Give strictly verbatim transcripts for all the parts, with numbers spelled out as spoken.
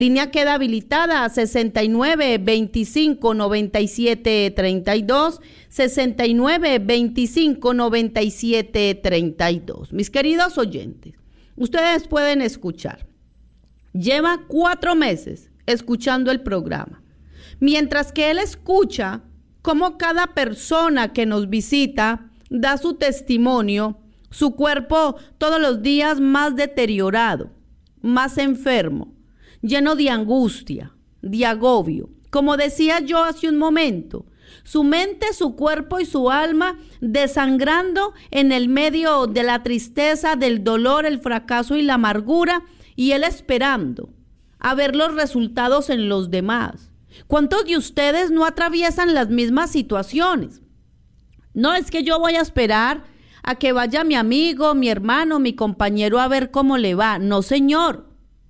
Línea queda habilitada a sesenta y nueve, veinticinco, noventa y siete, treinta y dos, sesenta y nueve, veinticinco, noventa y siete, treinta y dos. Mis queridos oyentes, ustedes pueden escuchar. Lleva cuatro meses escuchando el programa. Mientras que él escucha cómo cada persona que nos visita da su testimonio, su cuerpo todos los días más deteriorado, más enfermo, lleno de angustia, de agobio. Como decía yo hace un momento, su mente, su cuerpo y su alma desangrando en el medio de la tristeza, del dolor, el fracaso y la amargura, y él esperando a ver los resultados en los demás. ¿Cuántos de ustedes no atraviesan las mismas situaciones? No es que yo voy a esperar a que vaya mi amigo, mi hermano, mi compañero a ver cómo le va. No, señor.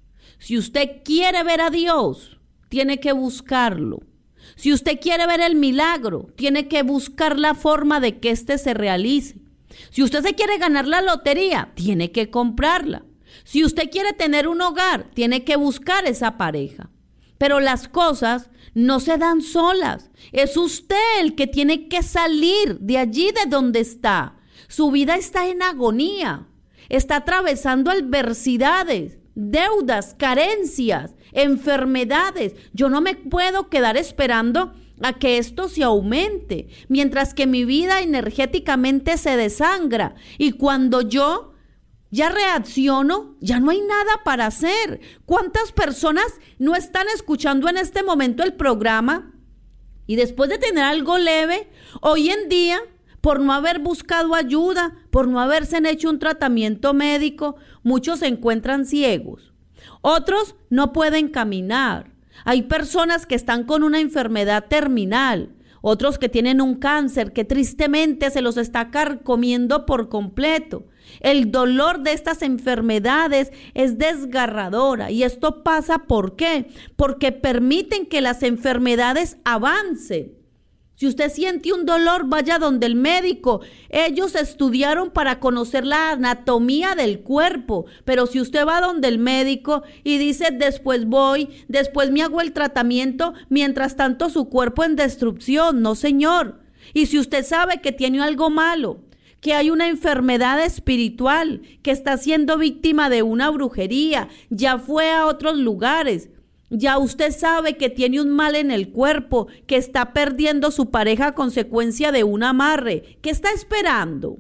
Si usted quiere ver a Dios, tiene que buscarlo. Si usted quiere ver el milagro, tiene que buscar la forma de que éste se realice. Si usted se quiere ganar la lotería, tiene que comprarla. Si usted quiere tener un hogar, tiene que buscar esa pareja. Pero las cosas no se dan solas. Es usted el que tiene que salir de allí de donde está. Su vida está en agonía. Está atravesando adversidades, deudas, carencias, enfermedades. Yo no me puedo quedar esperando a que esto se aumente, mientras que mi vida energéticamente se desangra. Y cuando yo ya reacciono, ya no hay nada para hacer. ¿Cuántas personas no están escuchando en este momento el programa? Y después de tener algo leve, hoy en día, por no haber buscado ayuda, por no haberse hecho un tratamiento médico, muchos se encuentran ciegos. Otros no pueden caminar. Hay personas que están con una enfermedad terminal. Otros que tienen un cáncer que tristemente se los está carcomiendo por completo. El dolor de estas enfermedades es desgarradora. ¿Y esto pasa por qué? Porque permiten que las enfermedades avancen. Si usted siente un dolor, vaya donde el médico. Ellos estudiaron para conocer la anatomía del cuerpo. Pero si usted va donde el médico y dice, después voy, después me hago el tratamiento, mientras tanto su cuerpo en destrucción. No, señor. Y si usted sabe que tiene algo malo, que hay una enfermedad espiritual, que está siendo víctima de una brujería, ya fue a otros lugares, ya usted sabe que tiene un mal en el cuerpo, que está perdiendo su pareja a consecuencia de un amarre. ¿Qué está esperando?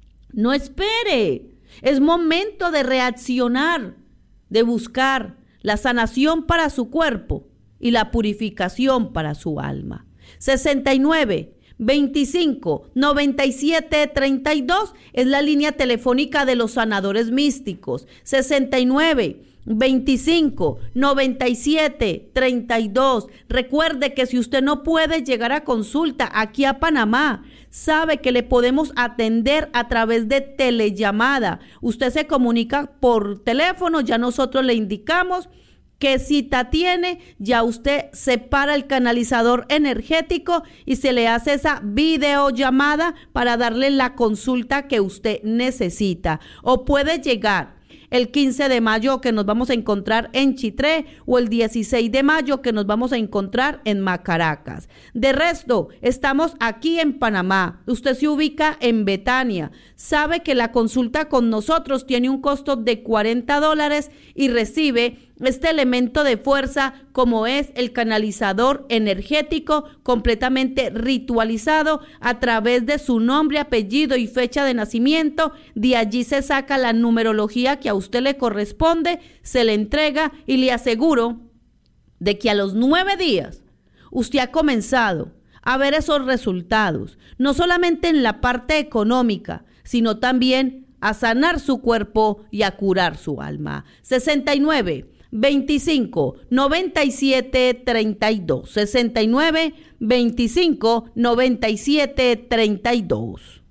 No espere. Es momento de reaccionar, de buscar la sanación para su cuerpo y la purificación para su alma. sesenta y nueve, veinticinco, noventa y siete, treinta y dos es la línea telefónica de los sanadores místicos. sesenta y nueve, veinticinco, noventa y siete, treinta y dos. Recuerde que si usted no puede llegar a consulta aquí a Panamá, sabe que le podemos atender a través de telellamada. Usted se comunica por teléfono, ya nosotros le indicamos qué cita tiene, ya usted separa el canalizador energético y se le hace esa videollamada para darle la consulta que usted necesita. O puede llegar el quince de mayo, que nos vamos a encontrar en Chitré, o el dieciséis de mayo, que nos vamos a encontrar en Macaracas. De resto, estamos aquí en Panamá. Usted se ubica en Betania. Sabe que la consulta con nosotros tiene un costo de cuarenta dólares y recibe este elemento de fuerza como es el canalizador energético completamente ritualizado a través de su nombre, apellido y fecha de nacimiento. De allí se saca la numerología que a usted le corresponde, se le entrega y le aseguro de que a los nueve días usted ha comenzado a ver esos resultados, no solamente en la parte económica, sino también a sanar su cuerpo y a curar su alma. sesenta y nueve, veinticinco, noventa y siete, treinta y dos. sesenta y nueve, veinticinco, noventa y siete, treinta y dos.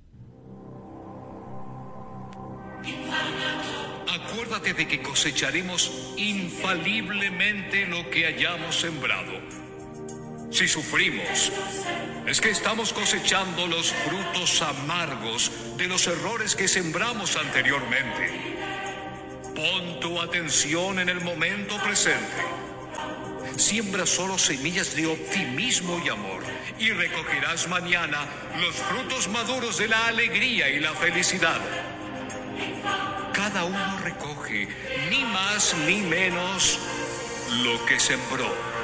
Acuérdate de que cosecharemos infaliblemente lo que hayamos sembrado. Si sufrimos, es que estamos cosechando los frutos amargos de los errores que sembramos anteriormente. Pon tu atención en el momento presente siembra solo semillas de optimismo y amor, y recogerás mañana los frutos maduros de la alegría y la felicidad. Cada uno recoge, ni más ni menos, lo que sembró.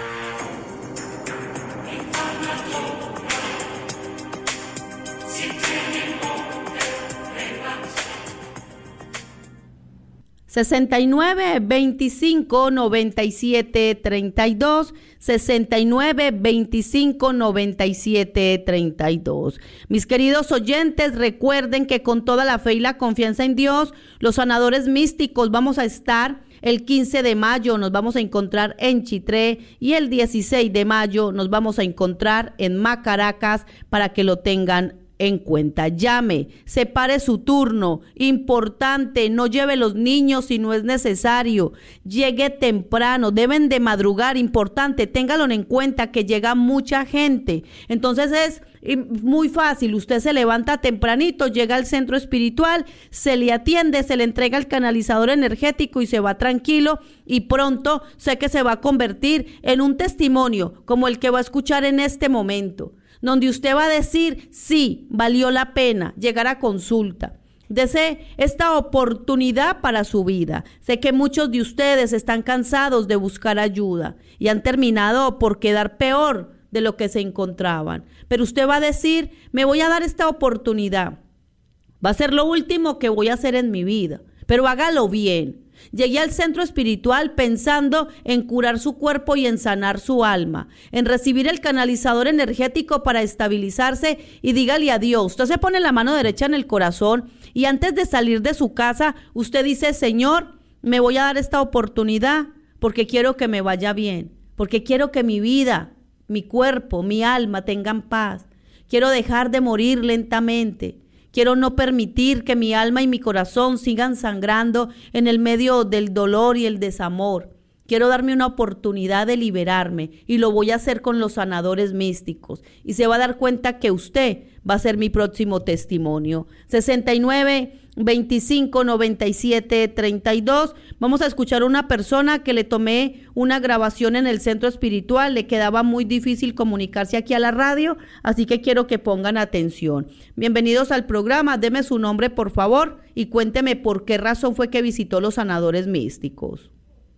sesenta y nueve, veinticinco, noventa y siete, treinta y dos, sesenta y nueve, veinticinco, noventa y siete, treinta y dos. Mis queridos oyentes, recuerden que con toda la fe y la confianza en Dios, los sanadores místicos vamos a estar el quince de mayo, nos vamos a encontrar en Chitré, y el dieciséis de mayo nos vamos a encontrar en Macaracas, para que lo tengan en cuenta. Llame, separe su turno, importante, no lleve los niños si no es necesario, llegue temprano, deben de madrugar, importante, téngalo en cuenta que llega mucha gente. Entonces es muy fácil, usted se levanta tempranito, llega al centro espiritual, se le atiende, se le entrega el canalizador energético y se va tranquilo, y pronto sé que se va a convertir en un testimonio como el que va a escuchar en este momento, donde usted va a decir, sí, valió la pena llegar a consulta. Desee esta oportunidad para su vida. Sé que muchos de ustedes están cansados de buscar ayuda y han terminado por quedar peor de lo que se encontraban. Pero usted va a decir, me voy a dar esta oportunidad. Va a ser lo último que voy a hacer en mi vida, pero hágalo bien. Llegué al centro espiritual pensando en curar su cuerpo y en sanar su alma, en recibir el canalizador energético para estabilizarse, y dígale a Dios. Usted se pone la mano derecha en el corazón y antes de salir de su casa, usted dice, Señor, me voy a dar esta oportunidad porque quiero que me vaya bien, porque quiero que mi vida, mi cuerpo, mi alma tengan paz. Quiero dejar de morir lentamente. Quiero no permitir que mi alma y mi corazón sigan sangrando en el medio del dolor y el desamor. Quiero darme una oportunidad de liberarme, y lo voy a hacer con los sanadores místicos. Y se va a dar cuenta que usted va a ser mi próximo testimonio. sesenta y nueve, veinticinco, noventa y siete, treinta y dos. Vamos a escuchar a una persona que le tomé una grabación en el centro espiritual. Le quedaba muy difícil comunicarse aquí a la radio, así que quiero que pongan atención. Bienvenidos al programa. Deme su nombre, por favor, y cuénteme por qué razón fue que visitó los sanadores místicos.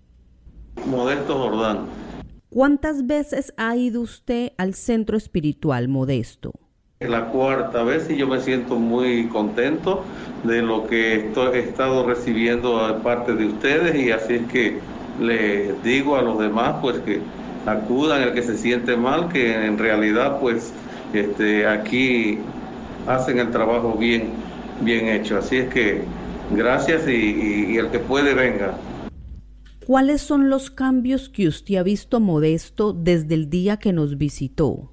Modesto Jordán. ¿Cuántas veces ha ido usted al centro espiritual, Modesto? Es la cuarta vez, y yo me siento muy contento de lo que estoy, he estado recibiendo de parte de ustedes, y así es que les digo a los demás pues que acudan, el que se siente mal, que en realidad pues este, aquí hacen el trabajo bien, bien hecho. Así es que gracias, y, y, y el que puede venga. ¿Cuáles son los cambios que usted ha visto, Modesto, desde el día que nos visitó?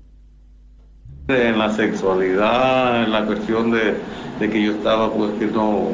En la sexualidad, en la cuestión de, de que yo estaba, pues que no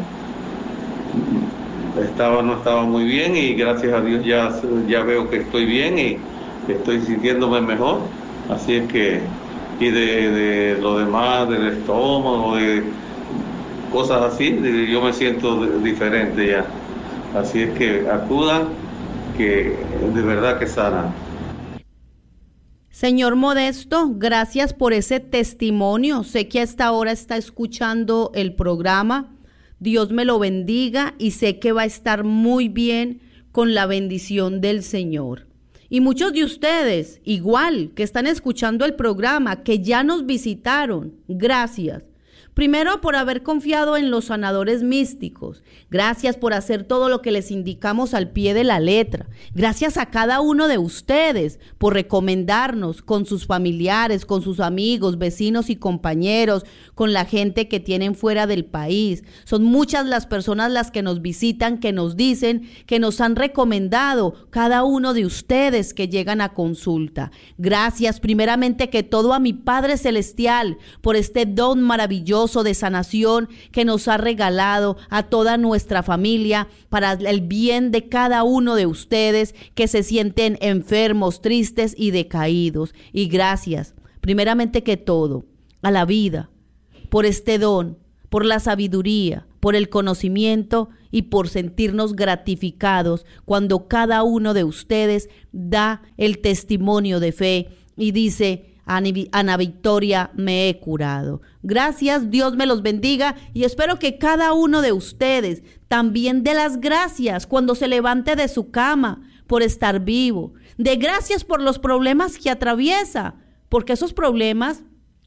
estaba, no estaba muy bien, y gracias a Dios ya, ya veo que estoy bien y estoy sintiéndome mejor. Así es que, y de, de lo demás, del estómago, de cosas así, de, yo me siento de, diferente ya. Así es que acudan, que de verdad que sana. Señor Modesto, gracias por ese testimonio. Sé que hasta ahora está escuchando el programa. Dios me lo bendiga, y sé que va a estar muy bien con la bendición del Señor. Y muchos de ustedes, igual, que están escuchando el programa, que ya nos visitaron, gracias. Primero, por haber confiado en los sanadores místicos. Gracias por hacer todo lo que les indicamos al pie de la letra. Gracias a cada uno de ustedes por recomendarnos con sus familiares, con sus amigos, vecinos y compañeros, con la gente que tienen fuera del país. Son muchas las personas las que nos visitan, que nos dicen que nos han recomendado cada uno de ustedes que llegan a consulta. Gracias primeramente que todo a mi Padre Celestial por este don maravilloso de sanación que nos ha regalado a toda nuestra familia para el bien de cada uno de ustedes que se sienten enfermos, tristes y decaídos. Y gracias, primeramente que todo, a la vida, por este don, por la sabiduría, por el conocimiento y por sentirnos gratificados cuando cada uno de ustedes da el testimonio de fe y dice: Ana Victoria, me he curado. Gracias, Dios me los bendiga, y espero que cada uno de ustedes también dé las gracias cuando se levante de su cama por estar vivo. De gracias por los problemas que atraviesa, porque esos problemas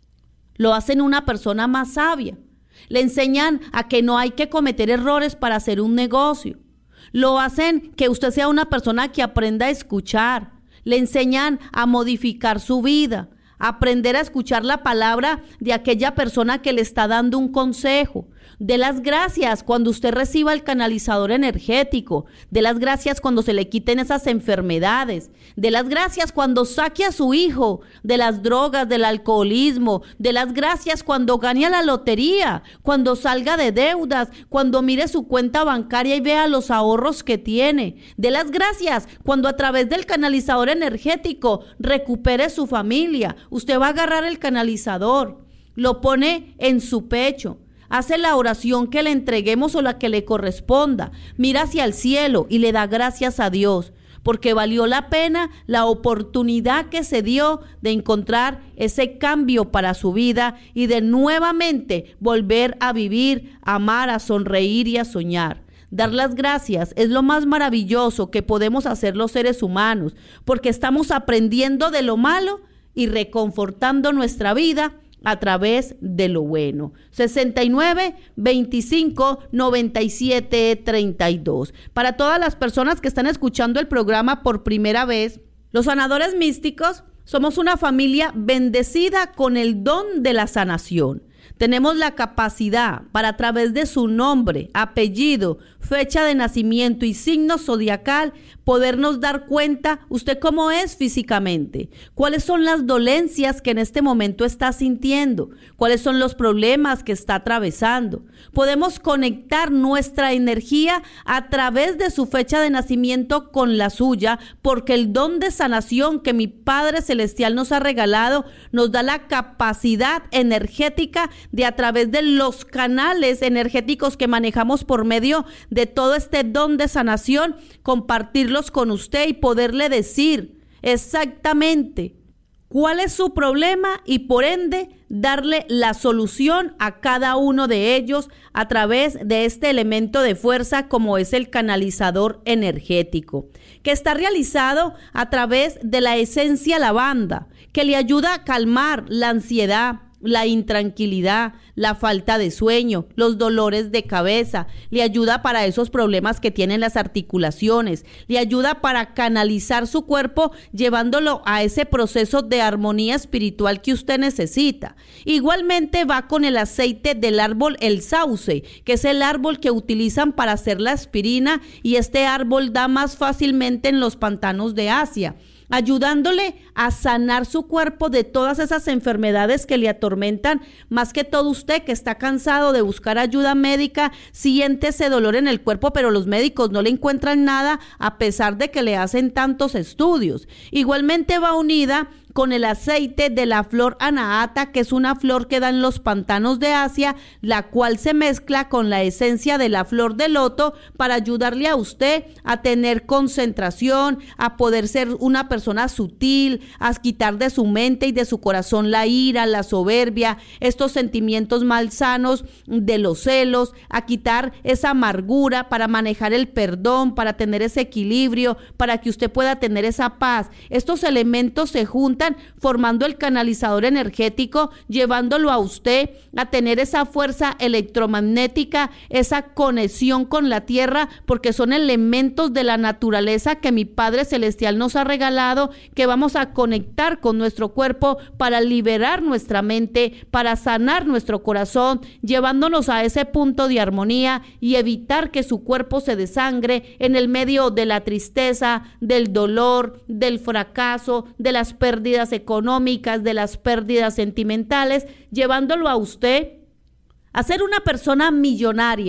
lo hacen una persona más sabia. Le enseñan a que no hay que cometer errores para hacer un negocio. Lo hacen que usted sea una persona que aprenda a escuchar. Le enseñan a modificar su vida, a aprender a escuchar la palabra de aquella persona que le está dando un consejo. De las gracias cuando usted reciba el canalizador energético. De las gracias cuando se le quiten esas enfermedades. De las gracias cuando saque a su hijo de las drogas, del alcoholismo. De las gracias cuando gane a la lotería, cuando salga de deudas, cuando mire su cuenta bancaria y vea los ahorros que tiene. De las gracias cuando a través del canalizador energético recupere su familia. Usted va a agarrar el canalizador, lo pone en su pecho, hace la oración que le entreguemos o la que le corresponda, mira hacia el cielo y le da gracias a Dios, porque valió la pena la oportunidad que se dio de encontrar ese cambio para su vida y de nuevamente volver a vivir, a amar, a sonreír y a soñar. Dar las gracias es lo más maravilloso que podemos hacer los seres humanos, porque estamos aprendiendo de lo malo y reconfortando nuestra vida a través de lo bueno. sesenta y nueve, veinticinco, noventa y siete, treinta y dos. Para todas las personas que están escuchando el programa por primera vez, los sanadores místicos somos una familia bendecida con el don de la sanación. Tenemos la capacidad para, a través de su nombre, apellido, fecha de nacimiento y signo zodiacal, podernos dar cuenta usted cómo es físicamente, cuáles son las dolencias que en este momento está sintiendo, cuáles son los problemas que está atravesando. Podemos conectar nuestra energía a través de su fecha de nacimiento con la suya, porque el don de sanación que mi Padre Celestial nos ha regalado nos da la capacidad energética de, a través de los canales energéticos que manejamos por medio de todo este don de sanación, compartirlos con usted y poderle decir exactamente cuál es su problema y por ende darle la solución a cada uno de ellos a través de este elemento de fuerza como es el canalizador energético, que está realizado a través de la esencia lavanda, que le ayuda a calmar la ansiedad, la intranquilidad, la falta de sueño, los dolores de cabeza, le ayuda para esos problemas que tienen las articulaciones, le ayuda para canalizar su cuerpo llevándolo a ese proceso de armonía espiritual que usted necesita. Igualmente va con el aceite del árbol el sauce, que es el árbol que utilizan para hacer la aspirina, y este árbol da más fácilmente en los pantanos de Asia, ayudándole a sanar su cuerpo de todas esas enfermedades que le atormentan. Más que todo usted que está cansado de buscar ayuda médica, siente ese dolor en el cuerpo, pero los médicos no le encuentran nada a pesar de que le hacen tantos estudios. Igualmente va unida con el aceite de la flor anahata, que es una flor que da en los pantanos de Asia, la cual se mezcla con la esencia de la flor de loto para ayudarle a usted a tener concentración, a poder ser una persona sutil, a quitar de su mente y de su corazón la ira, la soberbia, estos sentimientos malsanos de los celos, a quitar esa amargura, para manejar el perdón, para tener ese equilibrio, para que usted pueda tener esa paz. Estos elementos se juntan formando el canalizador energético, llevándolo a usted a tener esa fuerza electromagnética, esa conexión con la tierra, porque son elementos de la naturaleza que mi Padre Celestial nos ha regalado, que vamos a conectar con nuestro cuerpo para liberar nuestra mente, para sanar nuestro corazón, llevándonos a ese punto de armonía y evitar que su cuerpo se desangre en el medio de la tristeza, del dolor, del fracaso, de las pérdidas económicas, de las pérdidas sentimentales, llevándolo a usted a ser una persona millonaria,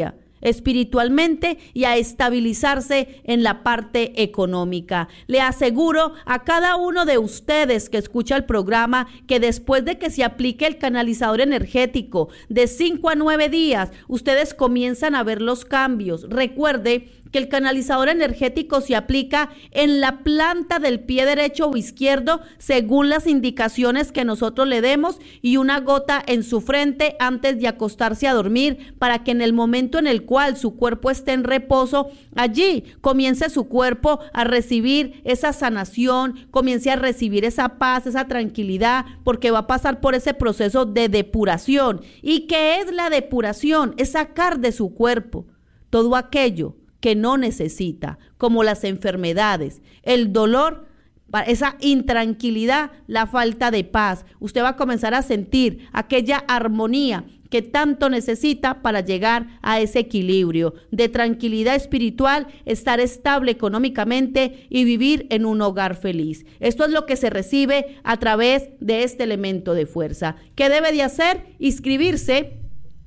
espiritualmente y a estabilizarse en la parte económica. Le aseguro a cada uno de ustedes que escucha el programa que después de que se aplique el canalizador energético de cinco a nueve días, ustedes comienzan a ver los cambios. Recuerde que el canalizador energético se aplica en la planta del pie derecho o izquierdo según las indicaciones que nosotros le demos y una gota en su frente antes de acostarse a dormir para que en el momento en el cual su cuerpo esté en reposo, allí comience su cuerpo a recibir esa sanación, comience a recibir esa paz, esa tranquilidad, porque va a pasar por ese proceso de depuración. ¿Y qué es la depuración? Es sacar de su cuerpo todo aquello que no necesita, como las enfermedades, el dolor, esa intranquilidad, la falta de paz. Usted va a comenzar a sentir aquella armonía que tanto necesita para llegar a ese equilibrio de tranquilidad espiritual, estar estable económicamente y vivir en un hogar feliz. Esto es lo que se recibe a través de este elemento de fuerza. ¿Qué debe de hacer? Inscribirse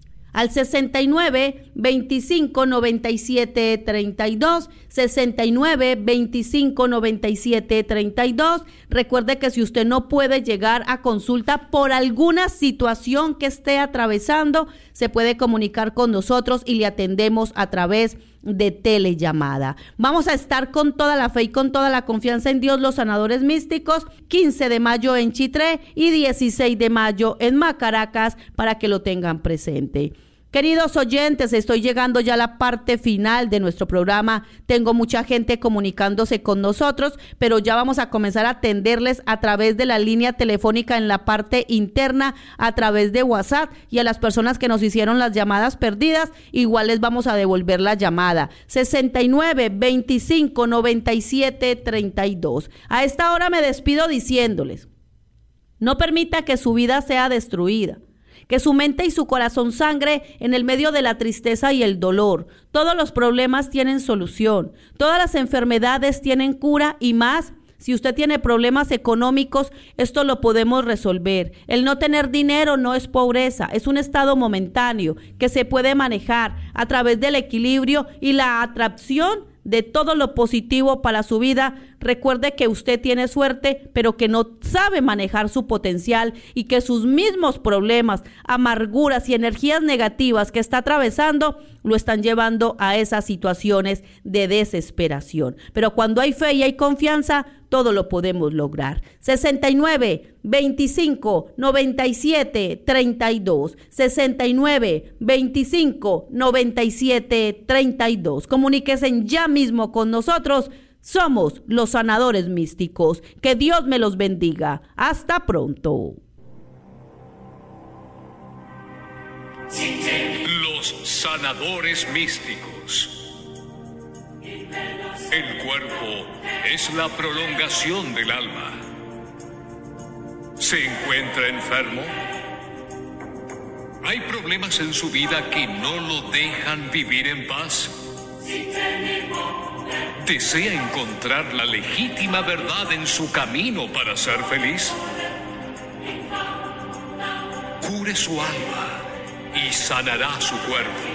al sesenta y nueve, veinticinco, noventa y siete, treinta y dos, sesenta y nueve, veinticinco, noventa y siete, treinta y dos. Recuerde que si usted no puede llegar a consulta por alguna situación que esté atravesando, se puede comunicar con nosotros y le atendemos a través de telellamada. Vamos a estar con toda la fe y con toda la confianza en Dios, los sanadores místicos, quince de mayo en Chitré y dieciséis de mayo en Macaracas, para que lo tengan presente. Queridos oyentes, estoy llegando ya a la parte final de nuestro programa. Tengo mucha gente comunicándose con nosotros, pero ya vamos a comenzar a atenderles a través de la línea telefónica en la parte interna, a través de WhatsApp, y a las personas que nos hicieron las llamadas perdidas, igual les vamos a devolver la llamada. sesenta y nueve, veinticinco, noventa y siete, treinta y dos. A esta hora me despido diciéndoles: no permita que su vida sea destruida, que su mente y su corazón sangre en el medio de la tristeza y el dolor. Todos los problemas tienen solución, todas las enfermedades tienen cura, y más si usted tiene problemas económicos, esto lo podemos resolver. El no tener dinero no es pobreza, es un estado momentáneo que se puede manejar a través del equilibrio y la atracción de todo lo positivo para su vida. Recuerde que usted tiene suerte, pero que no sabe manejar su potencial, y que sus mismos problemas, amarguras y energías negativas que está atravesando lo están llevando a esas situaciones de desesperación. Pero cuando hay fe y hay confianza, todo lo podemos lograr. sesenta y nueve, veinticinco, noventa y siete, treinta y dos. sesenta y nueve, veinticinco, noventa y siete, treinta y dos. Comuníquense ya mismo con nosotros. Somos los sanadores místicos. Que Dios me los bendiga. Hasta pronto. Los sanadores místicos. El cuerpo es la prolongación del alma. ¿Se encuentra enfermo? ¿Hay problemas en su vida que no lo dejan vivir en paz? ¿Desea encontrar la legítima verdad en su camino para ser feliz? Cure su alma y sanará su cuerpo.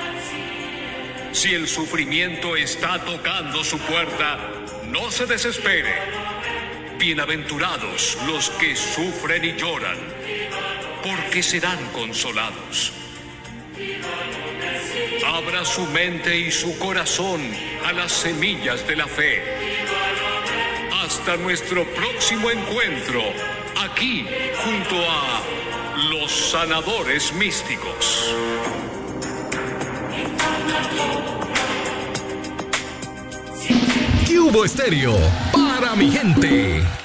Si el sufrimiento está tocando su puerta, no se desespere. Bienaventurados los que sufren y lloran, porque serán consolados. Abra su mente y su corazón a las semillas de la fe. Hasta nuestro próximo encuentro, aquí junto a los sanadores místicos. ¿Qué hubo, Estéreo? Para mi gente.